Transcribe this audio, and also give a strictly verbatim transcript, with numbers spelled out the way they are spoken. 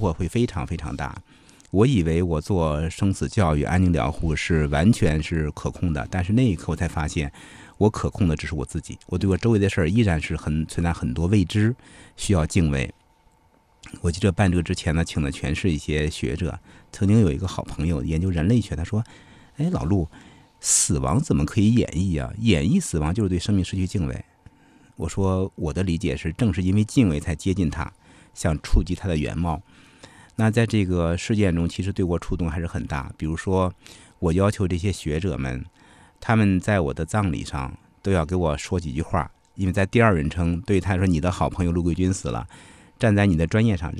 获会非常非常大。我以为我做生死教育、安宁疗护是完全是可控的，但是那一刻我才发现，我可控的只是我自己，我对我周围的事儿依然是很存在很多未知，需要敬畏。我记得办这个之前呢，请的全是一些学者。曾经有一个好朋友研究人类学，他说：“哎，老陆，死亡怎么可以演绎啊？演绎死亡就是对生命失去敬畏。”我说我的理解是，正是因为敬畏才接近它，想触及它的原貌。那在这个事件中，其实对我触动还是很大。比如说，我要求这些学者们，他们在我的葬礼上都要给我说几句话，因为在第二人称对他说：“你的好朋友陆桂军死了。”站在你的专业上